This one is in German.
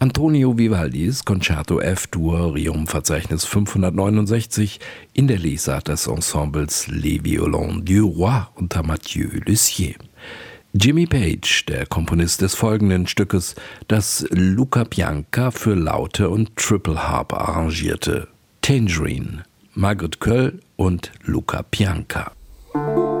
Antonio Vivaldis Concerto F-Dur Verzeichnis 569 in der Lesart des Ensembles Les Violons du Roi unter Mathieu Lussier. Jimmy Page, der Komponist des folgenden Stückes, das Luca Bianca für Laute und Triple Harp arrangierte. Tangerine, Margaret Köll und Luca Bianca.